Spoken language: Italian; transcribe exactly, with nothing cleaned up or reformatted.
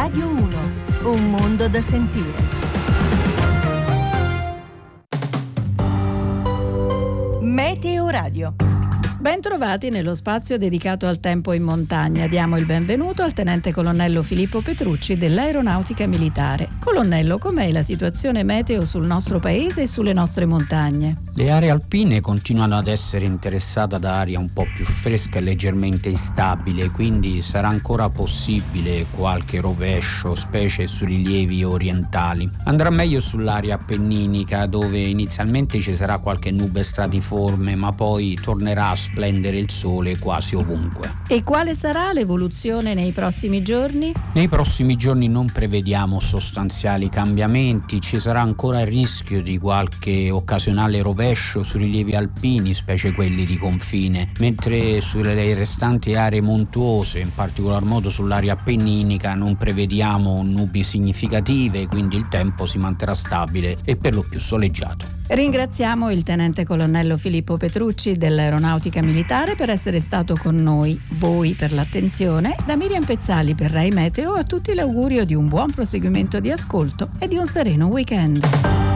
Radio uno, un mondo da sentire. Meteo Radio. Bentrovati nello spazio dedicato al tempo in montagna. Diamo il benvenuto al tenente colonnello Filippo Petrucci dell'Aeronautica Militare. Colonnello, com'è la situazione meteo sul nostro paese e sulle nostre montagne? Le aree alpine continuano ad essere interessate da aria un po' più fresca e leggermente instabile, quindi sarà ancora possibile qualche rovescio, specie sui rilievi orientali. Andrà meglio sull'area appenninica, dove inizialmente ci sarà qualche nube stratiforme, ma poi tornerà a splendere il sole quasi ovunque. E quale sarà l'evoluzione nei prossimi giorni? Nei prossimi giorni non prevediamo sostanziali cambiamenti, ci sarà ancora il rischio di qualche occasionale rovescio sui rilievi alpini, specie quelli di confine, mentre sulle restanti aree montuose, in particolar modo sull'area appenninica, non prevediamo nubi significative, quindi il tempo si manterrà stabile e per lo più soleggiato. Ringraziamo il tenente colonnello Filippo Petrucci dell'Aeronautica Militare per essere stato con noi, voi per l'attenzione, da Miriam Pezzali per Rai Meteo, a tutti l'augurio di un buon proseguimento di ascolto e di un sereno weekend.